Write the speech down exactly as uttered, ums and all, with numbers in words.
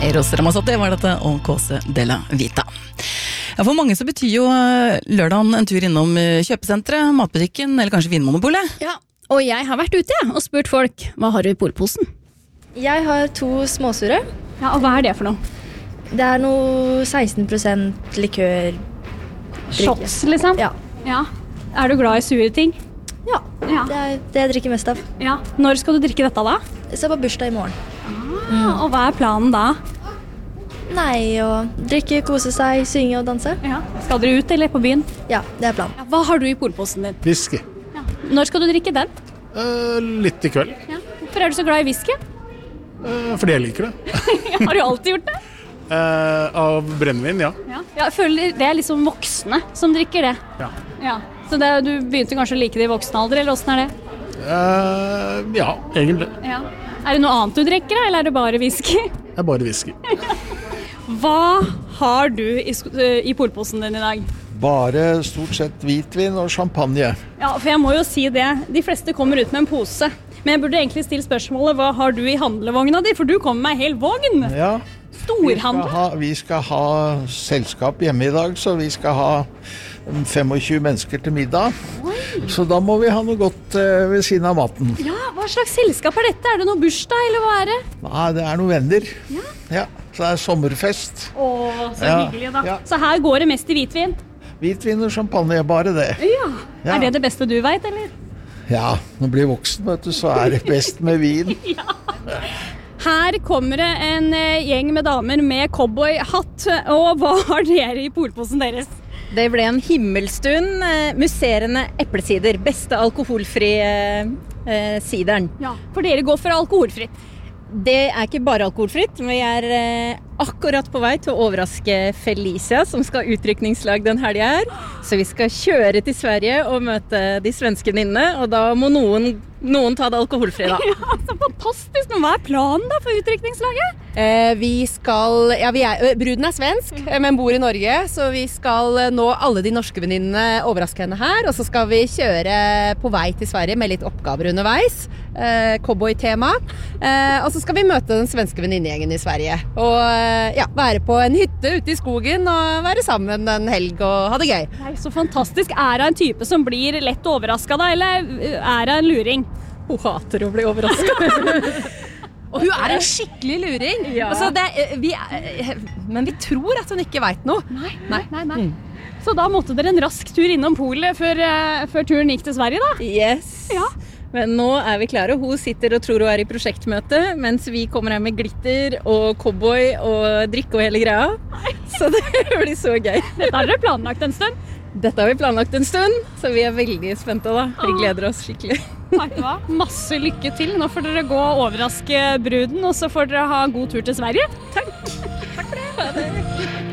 Eros Ramazzotti var dette, og Kåse Della Vita. Ja, for mange så betyr jo lørdagen en tur innom kjøpesenteret, matbutikken eller kanskje vinmonopolet. Ja, og jeg har vært ute og spurt folk, hva har du i polposen? Jeg har to småsure. Ja, og hva er det for noe? Det er noe seksten prosent likør. Shots, liksom? Ja. Ja. Er du glad i sure ting? Ja, Ja. det er det jeg drikker mest av. Ja. Når skal du drikke dette da? Så jeg har bursdag i morgen. Ah, og hva er planen da? Nei, å drikke, kose seg, synge og danse. Ja. Skal dere ut eller på byen? Ja, det er planen. Ja, hva har du i polposen din? Whisky. Ja. Når skal du drikke den? Eh, litt i kveld. Ja. Hvorfor er du så glad i whisky? Eh, fordi jeg liker det. Har du alltid gjort det? Eh, av brennevin, ja. Ja. Jeg føler det er liksom voksne som drikker det. Ja. Ja. Så det, du begynte kanskje å like det i voksen alder, eller hvordan er det? Eh, ja, egentlig. Ja. Er det noe annet du drikker, da, eller er det bare whisky? Det er bare whisky. Hva har du i, sk- i polposen din i dag? Bare stort sett hvitvin og champagne. Ja, for jeg må jo si det. De fleste kommer ut med en pose. Men jeg burde egentlig stille spørsmålet, hva har du i handlevogna di? For du kommer med en hel vogn. Ja, vi skal, Storhandel. ha, vi skal ha selskap hjemme i dag, så vi skal ha tjuefem mennesker til middag. Så da må vi ha noe godt eh, ved siden av maten. Ja, hva slags selskap er dette? Er det noe bursdag, eller hva er det? Nei, det er noen venner. Ja. Så det er sommerfest. Åh, så Ja, hyggelig da. ja. Så her går det mest i hvitvin? Hvitvin og champagne, bare det. Ja. Ja. Er det det beste du vet, eller? Ja, når du blir voksen, vet du, så er det best med vin. Her kommer det en eh, gjeng med damer med cowboyhatt, og hva har dere i polposen deres? Det ble en himmelstund eh, musserende eplesider, beste alkoholfri eh, eh, sideren. Ja, for dere går for alkoholfritt. Det er ikke bare alkoholfritt, men vi er eh, akkurat på vei til å overraske Felicia, som skal ha utrykningslag den helgen her. Så vi skal kjøre til Sverige og møte de svenske venninnene, og da må noen, noen ta det alkoholfri da. Ja, så fantastisk. Men hva er planen da for utrykningslaget? Eh, vi skal, ja, vi er, bruden er svensk, eh, men bor i Norge, så vi skal eh, nå alle de norske venninnene, overraske henne her, og så skal vi kjøre på vei til Sverige med litt oppgaver underveis, eh, cowboy-tema, eh, og så skal vi møte den svenske venninnegjengen i Sverige, og eh, ja, være på en hytte ute i skogen og være sammen en helg og ha det gøy. Nei, så fantastisk. Er det en type som blir lett overrasket da, eller er det en luring? Hun hater å bli overrasket. Og hun er en skikkelig luring. Ja. Altså, det, er- vi, er- men vi tror at hun ikke vet noe. Nei, nei, nei. nei. Så da måtte dere en rask tur innom Polet før, eh, før turen gikk til Sverige da? Yes. Ja. Men nå er vi klare, og hun sitter og tror hun er i prosjektmøte, mens vi kommer her med glitter og cowboy og drikke og hele greia. Så det blir så gøy. Dette har dere planlagt en stund. Dette har vi planlagt en stund, så vi er veldig spente da. Vi gleder oss skikkelig. Vet du hva? Masse lykke til. Nå får dere gå og overraske bruden, og så får dere ha god tur til Sverige. Takk for det. Ha det.